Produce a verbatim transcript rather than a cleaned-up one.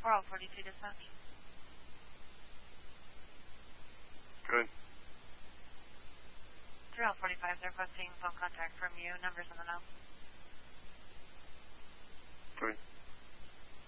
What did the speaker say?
four oh forty-two dispatch. Good. three oh forty-five, they're requesting phone contact from you. Numbers on the note. Good.